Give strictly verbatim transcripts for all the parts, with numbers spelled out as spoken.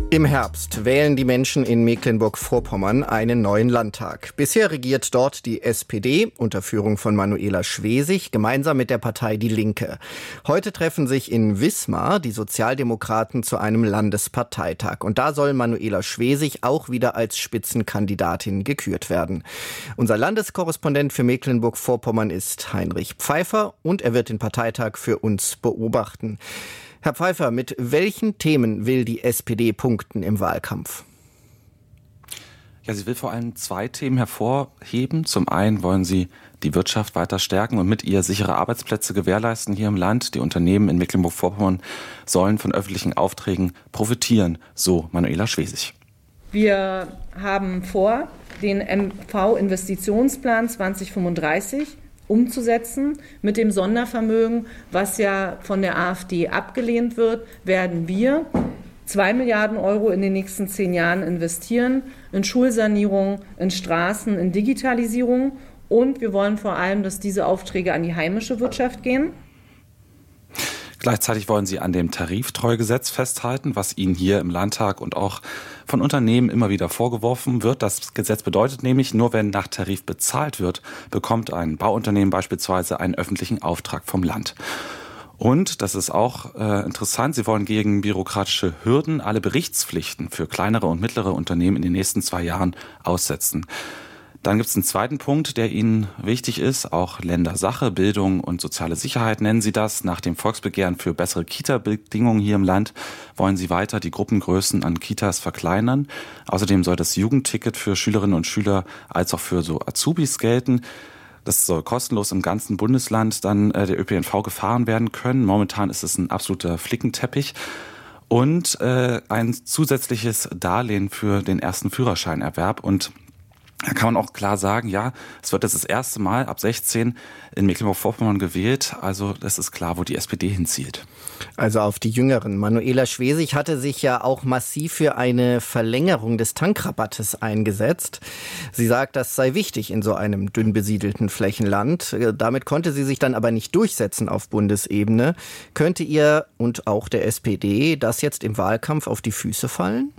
Im Herbst wählen die Menschen in Mecklenburg-Vorpommern einen neuen Landtag. Bisher regiert dort die S P D unter Führung von Manuela Schwesig gemeinsam mit der Partei Die Linke. Heute treffen sich in Wismar die Sozialdemokraten zu einem Landesparteitag. Und da soll Manuela Schwesig auch wieder als Spitzenkandidatin gekürt werden. Unser Landeskorrespondent für Mecklenburg-Vorpommern ist Heinrich Pfeiffer und er wird den Parteitag für uns beobachten. Herr Pfeiffer, mit welchen Themen will die S P D punkten im Wahlkampf? Ja, sie will vor allem zwei Themen hervorheben. Zum einen wollen sie die Wirtschaft weiter stärken und mit ihr sichere Arbeitsplätze gewährleisten hier im Land. Die Unternehmen in Mecklenburg-Vorpommern sollen von öffentlichen Aufträgen profitieren, so Manuela Schwesig. Wir haben vor, den M V-Investitionsplan zwanzig fünfunddreißig umzusetzen. Mit dem Sondervermögen, was ja von der AfD abgelehnt wird, werden wir zwei Milliarden Euro in den nächsten zehn Jahren investieren in Schulsanierung, in Straßen, in Digitalisierung. Und wir wollen vor allem, dass diese Aufträge an die heimische Wirtschaft gehen. Gleichzeitig wollen sie an dem Tariftreugesetz festhalten, was ihnen hier im Landtag und auch von Unternehmen immer wieder vorgeworfen wird. Das Gesetz bedeutet nämlich, nur wenn nach Tarif bezahlt wird, bekommt ein Bauunternehmen beispielsweise einen öffentlichen Auftrag vom Land. Und, das ist auch äh, interessant, sie wollen gegen bürokratische Hürden alle Berichtspflichten für kleinere und mittlere Unternehmen in den nächsten zwei Jahren aussetzen. Dann gibt es einen zweiten Punkt, der Ihnen wichtig ist, auch Ländersache, Bildung und soziale Sicherheit nennen Sie das. Nach dem Volksbegehren für bessere Kita-Bedingungen hier im Land wollen Sie weiter die Gruppengrößen an Kitas verkleinern. Außerdem soll das Jugendticket für Schülerinnen und Schüler als auch für so Azubis gelten. Das soll kostenlos im ganzen Bundesland dann äh, der Ö P N V gefahren werden können. Momentan ist es ein absoluter Flickenteppich. Und äh, ein zusätzliches Darlehen für den ersten Führerscheinerwerb. Und da kann man auch klar sagen, ja, es wird jetzt das erste Mal ab sechzehn in Mecklenburg-Vorpommern gewählt. Also das ist klar, wo die S P D hinzielt. Also auf die Jüngeren. Manuela Schwesig hatte sich ja auch massiv für eine Verlängerung des Tankrabattes eingesetzt. Sie sagt, das sei wichtig in so einem dünn besiedelten Flächenland. Damit konnte sie sich dann aber nicht durchsetzen auf Bundesebene. Könnte ihr und auch der S P D das jetzt im Wahlkampf auf die Füße fallen?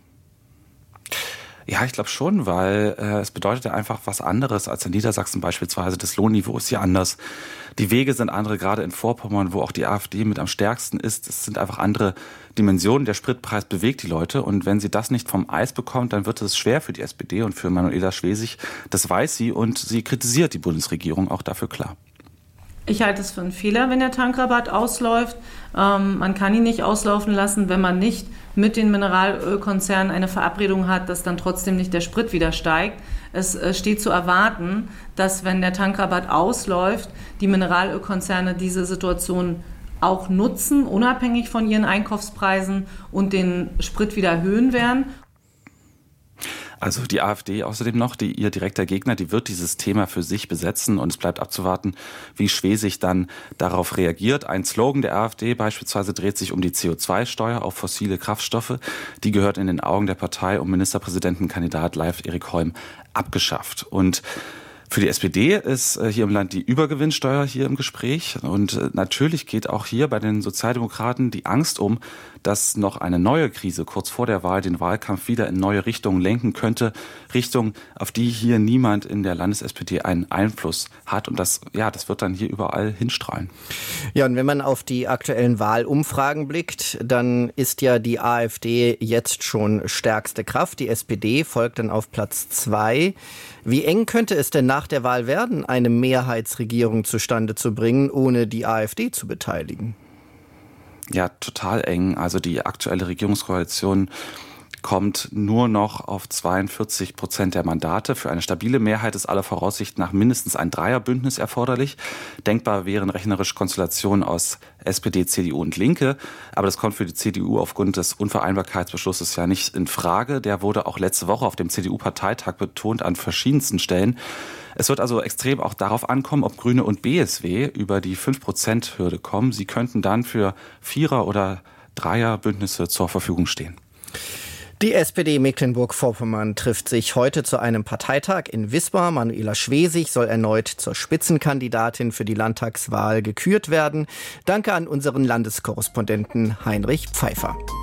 Ja, ich glaube schon, weil äh, es bedeutet ja einfach was anderes als in Niedersachsen beispielsweise. Das Lohnniveau ist hier anders. Die Wege sind andere, gerade in Vorpommern, wo auch die AfD mit am stärksten ist. Es sind einfach andere Dimensionen. Der Spritpreis bewegt die Leute. Und wenn sie das nicht vom Eis bekommt, dann wird es schwer für die S P D und für Manuela Schwesig. Das weiß sie und sie kritisiert die Bundesregierung auch dafür klar. Ich halte es für einen Fehler, wenn der Tankrabatt ausläuft. Ähm, man kann ihn nicht auslaufen lassen, wenn man nicht mit den Mineralölkonzernen eine Verabredung hat, dass dann trotzdem nicht der Sprit wieder steigt. Es äh, steht zu erwarten, dass, wenn der Tankrabatt ausläuft, die Mineralölkonzerne diese Situation auch nutzen, unabhängig von ihren Einkaufspreisen, und den Sprit wieder erhöhen werden. Also die AfD außerdem noch, die ihr direkter Gegner, die wird dieses Thema für sich besetzen und es bleibt abzuwarten, wie Schwesig dann darauf reagiert. Ein Slogan der AfD beispielsweise dreht sich um die C O zwei Steuer auf fossile Kraftstoffe. Die gehört in den Augen der Partei um Ministerpräsidentenkandidat Leif Erik Holm abgeschafft. Und für die S P D ist hier im Land die Übergewinnsteuer hier im Gespräch. Und natürlich geht auch hier bei den Sozialdemokraten die Angst um, dass noch eine neue Krise kurz vor der Wahl den Wahlkampf wieder in neue Richtungen lenken könnte. Richtungen, auf die hier niemand in der Landes-S P D einen Einfluss hat. Und das, ja, das wird dann hier überall hinstrahlen. Ja, und wenn man auf die aktuellen Wahlumfragen blickt, dann ist ja die AfD jetzt schon stärkste Kraft. Die S P D folgt dann auf Platz zwei. Wie eng könnte es denn nach der Wahl werden, eine Mehrheitsregierung zustande zu bringen, ohne die AfD zu beteiligen? Ja, total eng. Also die aktuelle Regierungskoalition kommt nur noch auf zweiundvierzig Prozent der Mandate. Für eine stabile Mehrheit ist aller Voraussicht nach mindestens ein Dreierbündnis erforderlich. Denkbar wären rechnerisch Konstellationen aus S P D, C D U und Linke. Aber das kommt für die C D U aufgrund des Unvereinbarkeitsbeschlusses ja nicht in Frage. Der wurde auch letzte Woche auf dem C D U-Parteitag betont an verschiedensten Stellen. Es wird also extrem auch darauf ankommen, ob Grüne und B S W über die fünf Prozent Hürde kommen. Sie könnten dann für Vierer- oder Dreierbündnisse zur Verfügung stehen. Die S P D Mecklenburg-Vorpommern trifft sich heute zu einem Parteitag in Wismar. Manuela Schwesig soll erneut zur Spitzenkandidatin für die Landtagswahl gekürt werden. Danke an unseren Landeskorrespondenten Heinrich Pfeiffer.